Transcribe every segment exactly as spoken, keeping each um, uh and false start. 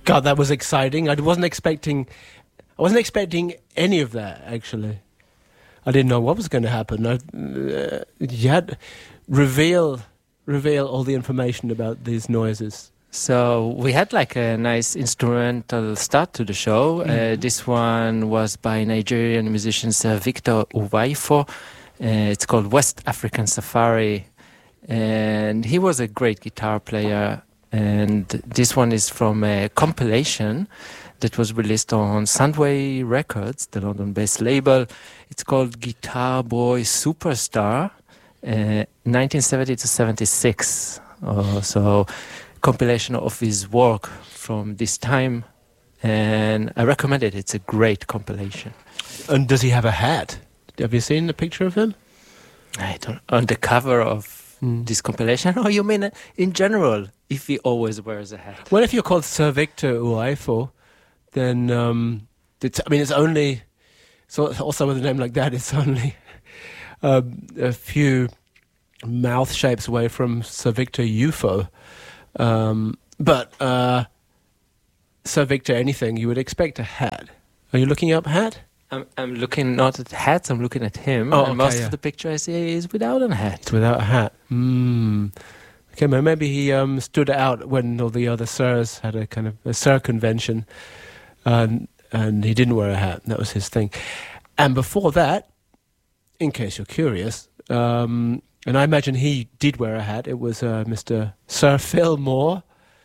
God, that was exciting. I wasn't expecting, I wasn't expecting any of that, actually. I didn't know what was going to happen. I, uh, you had reveal, reveal all the information about these noises. So we had like a nice instrumental start to the show. Mm-hmm. Uh, this one was by Nigerian musician Sir Victor Uwaifo. Uh, it's called West African Safari. And he was a great guitar player. And this one is from a compilation that was released on Soundway Records, the London-based label. It's called Guitar Boy Superstar, uh, nineteen seventy to seventy-six. Uh, so compilation of his work from this time. And I recommend it. It's a great compilation. And does he have a hat? Have you seen the picture of him? I don't. On the cover of mm. this compilation? Oh, you mean in general, if he always wears a hat? Well, if you're called Sir Victor Uwaifo, then um, it's, I mean, it's only, so also with a name like that, it's only um, a few mouth shapes away from Sir Victor Ufo. Um, but uh, Sir Victor anything, you would expect a hat. Are you looking up hat? I'm, I'm looking not at hats, I'm looking at him. Oh, and okay, most yeah. of the picture I see is without a hat. It's without a hat. Mm. Okay, maybe he um, stood out when all the other sirs had a kind of a sir convention, and, and he didn't wear a hat. That was his thing. And before that, in case you're curious, um, and I imagine he did wear a hat, it was uh, Mister Sir Phil Moore,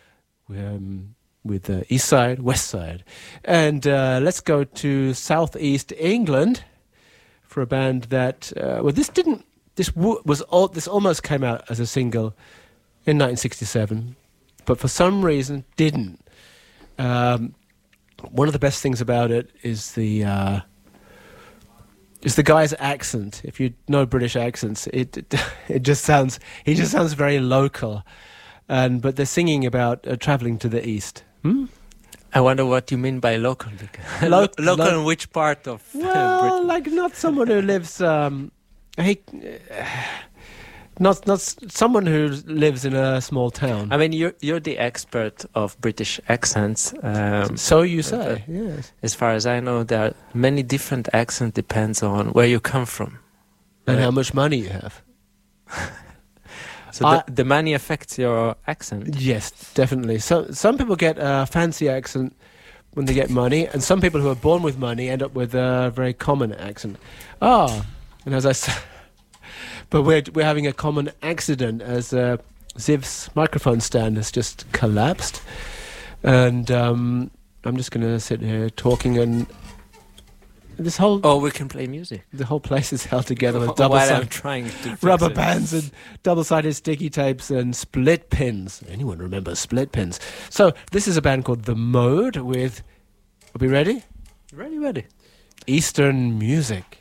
um, with the East Side, West Side. And uh, let's go to Southeast England for a band that, uh, well, this didn't, this w- was all, this almost came out as a single in nineteen sixty-seven, but for some reason didn't. Um, one of the best things about it is the uh, is the guy's accent. If you know British accents, it it, it just sounds he just sounds very local, and but they're singing about uh, traveling to the east. Hmm? I wonder what you mean by local. Lo- local lo- in which part of uh, well, Britain? like not someone who lives. Um, he, uh, Not not s- someone who lives in a small town. I mean, you're you're the expert of British accents. Um, so you say, uh, yes. As far as I know, there are many different accents. Depends on where you come from And uh, how much money you have. So I, the, the money affects your accent. Yes, definitely. So some people get a fancy accent when they get money, and some people who are born with money end up with a very common accent. Ah, and as I said. But we're we're having a common accident as uh, Ziv's microphone stand has just collapsed, and um, I'm just going to sit here talking, and this whole Oh, we can play music. the whole place is held together with While I'm double-sided trying to fix rubber it. bands and double-sided sticky tapes and split pins. Anyone remember split pins? So this is a band called The Mode with. Are we ready? Ready, ready. Eastern music.